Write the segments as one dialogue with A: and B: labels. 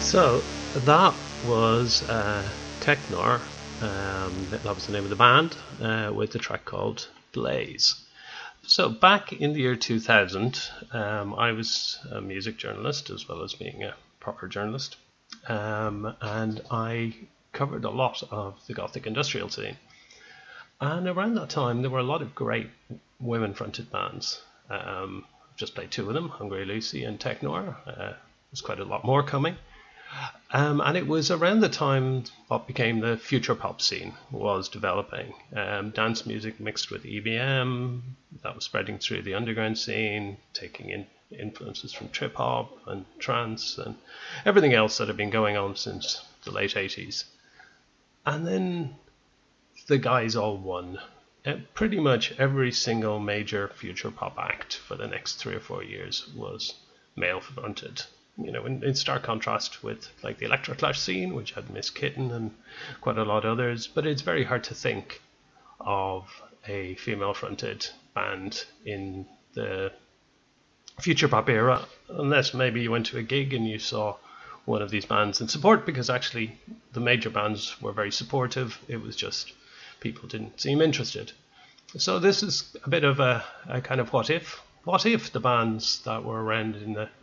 A: So that was Technor. That was the name of the band with the track called Blaze. So back in the year 2000, I was a music journalist as well as being a proper journalist, and I covered a lot of the Gothic industrial scene. And around that time, there were a lot of great women-fronted bands. Just played two of them, Hungry Lucy and Technor. There's quite a lot more coming. And it was around the time what became the future pop scene was developing. Dance music mixed with EBM, that was spreading through the underground scene, taking in influences from trip hop and trance and everything else that had been going on since the late 80s. And then the guys all won. Pretty much every single major future pop act for the next 3 or 4 years was male fronted. You know, in stark contrast with like the Electroclash scene, which had Miss Kitten and quite a lot of others. But it's very hard to think of a female-fronted band in the future pop era, unless maybe you went to a gig and you saw one of these bands in support, because actually the major bands were very supportive. It was just people didn't seem interested. So this is a bit of a kind of what if the bands that were around in the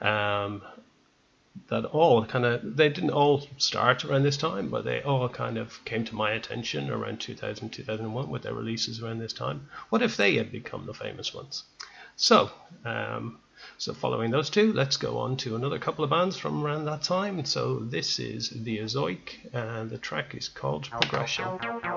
A: that all kind of, they didn't all start around this time, but they all kind of came to my attention around 2000, 2001 with their releases around this time. What if they had become the famous ones? So following those two, let's go on to another couple of bands from around that time. So this is the Azoic, and the track is called Progression.